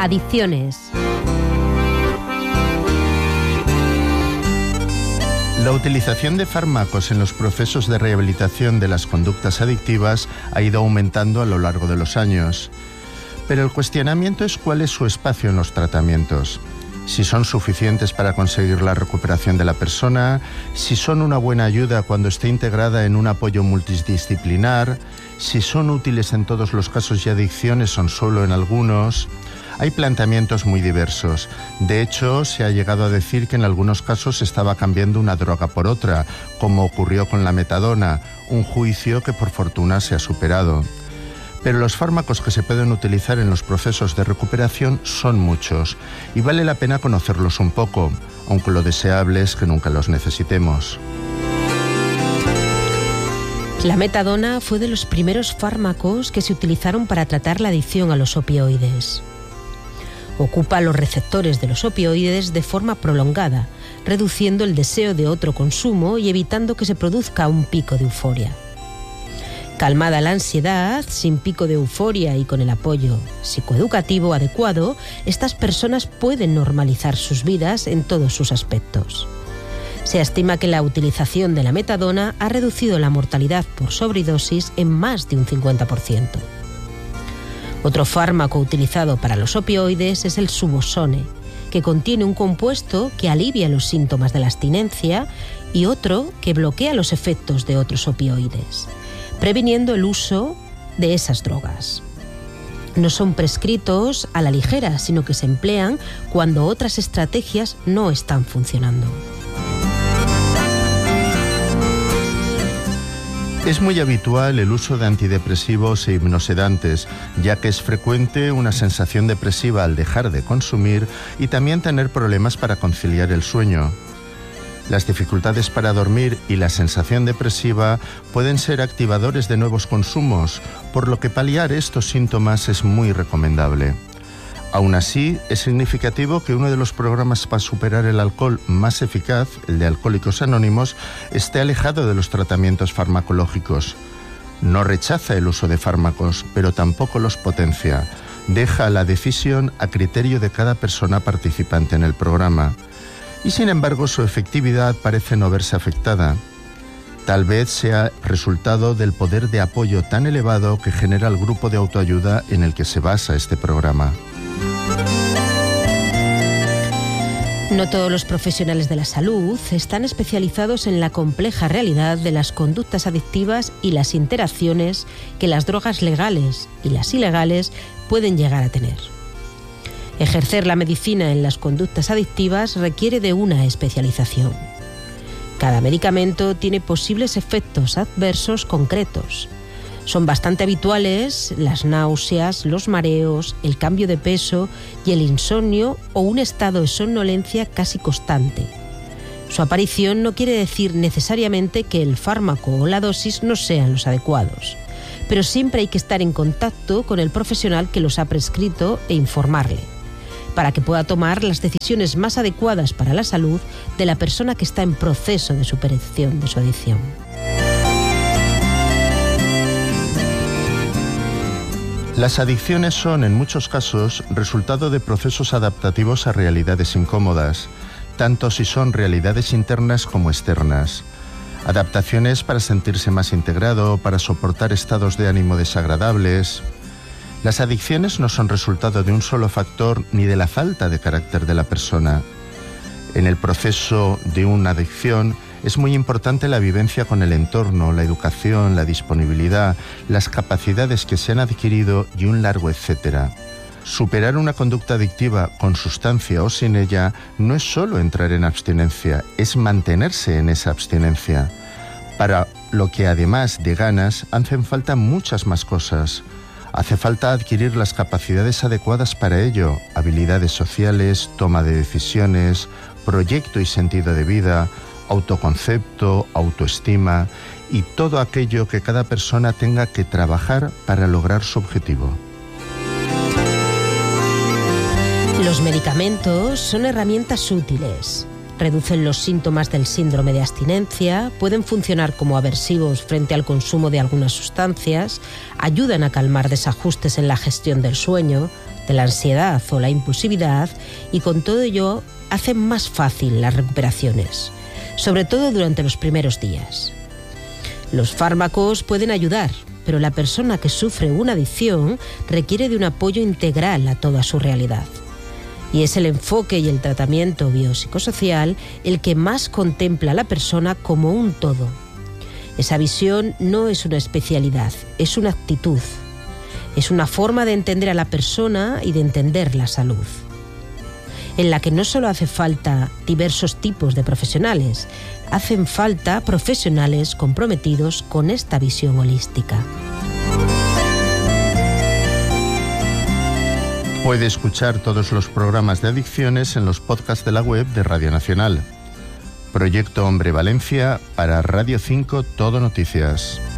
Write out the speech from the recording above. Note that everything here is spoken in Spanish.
Adicciones. La utilización de fármacos en los procesos de rehabilitación de las conductas adictivas ha ido aumentando a lo largo de los años. Pero el cuestionamiento es cuál es su espacio en los tratamientos. Si son suficientes para conseguir la recuperación de la persona, si son una buena ayuda cuando esté integrada en un apoyo multidisciplinar, si son útiles en todos los casos y adicciones o solo en algunos. Hay planteamientos muy diversos. De hecho, se ha llegado a decir que en algunos casos se estaba cambiando una droga por otra, como ocurrió con la metadona, un juicio que por fortuna se ha superado. Pero los fármacos que se pueden utilizar en los procesos de recuperación son muchos y vale la pena conocerlos un poco, aunque lo deseable es que nunca los necesitemos. La metadona fue de los primeros fármacos que se utilizaron para tratar la adicción a los opioides. Ocupa los receptores de los opioides de forma prolongada, reduciendo el deseo de otro consumo y evitando que se produzca un pico de euforia. Calmada la ansiedad, sin pico de euforia y con el apoyo psicoeducativo adecuado, estas personas pueden normalizar sus vidas en todos sus aspectos. Se estima que la utilización de la metadona ha reducido la mortalidad por sobredosis en más de un 50%. Otro fármaco utilizado para los opioides es el Suboxone, que contiene un compuesto que alivia los síntomas de la abstinencia y otro que bloquea los efectos de otros opioides, previniendo el uso de esas drogas. No son prescritos a la ligera, sino que se emplean cuando otras estrategias no están funcionando. Es muy habitual el uso de antidepresivos e hipnosedantes, ya que es frecuente una sensación depresiva al dejar de consumir y también tener problemas para conciliar el sueño. Las dificultades para dormir y la sensación depresiva pueden ser activadores de nuevos consumos, por lo que paliar estos síntomas es muy recomendable. Aún así, es significativo que uno de los programas para superar el alcohol más eficaz, el de Alcohólicos Anónimos, esté alejado de los tratamientos farmacológicos. No rechaza el uso de fármacos, pero tampoco los potencia. Deja la decisión a criterio de cada persona participante en el programa. Y sin embargo, su efectividad parece no verse afectada. Tal vez sea resultado del poder de apoyo tan elevado que genera el grupo de autoayuda en el que se basa este programa. No todos los profesionales de la salud están especializados en la compleja realidad de las conductas adictivas y las interacciones que las drogas legales y las ilegales pueden llegar a tener. Ejercer la medicina en las conductas adictivas requiere de una especialización. Cada medicamento tiene posibles efectos adversos concretos. Son bastante habituales las náuseas, los mareos, el cambio de peso y el insomnio o un estado de somnolencia casi constante. Su aparición no quiere decir necesariamente que el fármaco o la dosis no sean los adecuados, pero siempre hay que estar en contacto con el profesional que los ha prescrito e informarle, para que pueda tomar las decisiones más adecuadas para la salud de la persona que está en proceso de superación de su adicción. Las adicciones son, en muchos casos, resultado de procesos adaptativos a realidades incómodas, tanto si son realidades internas como externas. Adaptaciones para sentirse más integrado, para soportar estados de ánimo desagradables. Las adicciones no son resultado de un solo factor ni de la falta de carácter de la persona. En el proceso de una adicción es muy importante la vivencia con el entorno, la educación, la disponibilidad, las capacidades que se han adquirido y un largo etcétera. Superar una conducta adictiva con sustancia o sin ella no es solo entrar en abstinencia, es mantenerse en esa abstinencia. Para lo que además de ganas hacen falta muchas más cosas. Hace falta adquirir las capacidades adecuadas para ello, habilidades sociales, toma de decisiones, proyecto y sentido de vida, autoconcepto, autoestima y todo aquello que cada persona tenga que trabajar para lograr su objetivo. Los medicamentos son herramientas útiles. Reducen los síntomas del síndrome de abstinencia, pueden funcionar como aversivos frente al consumo de algunas sustancias, ayudan a calmar desajustes en la gestión del sueño, de la ansiedad o la impulsividad, y con todo ello hacen más fácil las recuperaciones, sobre todo durante los primeros días. Los fármacos pueden ayudar, pero la persona que sufre una adicción requiere de un apoyo integral a toda su realidad. Y es el enfoque y el tratamiento biopsicosocial el que más contempla a la persona como un todo. Esa visión no es una especialidad, es una actitud. Es una forma de entender a la persona y de entender la salud, en la que no solo hace falta diversos tipos de profesionales, hacen falta profesionales comprometidos con esta visión holística. Puede escuchar todos los programas de adicciones en los podcasts de la web de Radio Nacional. Proyecto Hombre Valencia para Radio 5 Todo Noticias.